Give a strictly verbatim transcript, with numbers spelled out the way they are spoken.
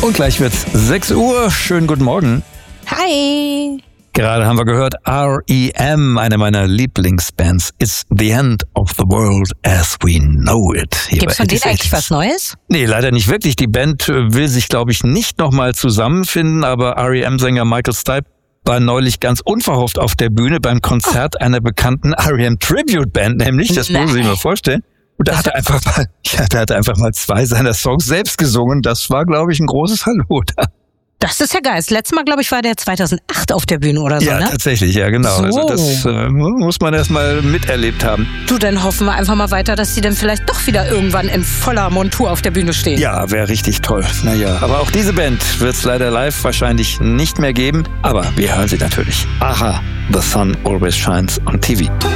Und gleich wird's sechs Uhr. Schönen guten Morgen. Hi. Gerade haben wir gehört R E M, eine meiner Lieblingsbands. It's the end of the world as we know it. Hier Gibt's von denen eigentlich was Neues? Nee, leider nicht wirklich. Die Band will sich, glaube ich, nicht nochmal zusammenfinden, aber R E M-Sänger Michael Stipe war neulich ganz unverhofft auf der Bühne beim Konzert oh. einer bekannten R E M-Tribute-Band, nämlich, das muss ich mir vorstellen. Und da hat er einfach mal, ja, da hat er einfach mal zwei seiner Songs selbst gesungen. Das war, glaube ich, ein großes Hallo da. Das ist ja geil. Das letzte Mal, glaube ich, war der zweitausendacht auf der Bühne oder so, ja, ne? Ja, tatsächlich, ja, genau. So. Also das äh, muss man erst mal miterlebt haben. Du, dann hoffen wir einfach mal weiter, dass sie dann vielleicht doch wieder irgendwann in voller Montur auf der Bühne stehen. Ja, wäre richtig toll. Naja, aber auch diese Band wird es leider live wahrscheinlich nicht mehr geben. Aber wir hören sie natürlich. Aha, The Sun Always Shines on T V.